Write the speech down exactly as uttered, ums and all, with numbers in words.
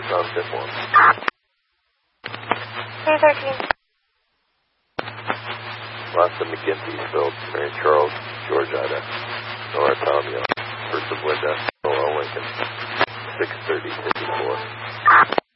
on fifth one. three thirteen. Lots of McGinty'sville, Mary Charles, George Ida, Nora Tomio, First of Linda, Noel Lincoln, six thirty fifty-four.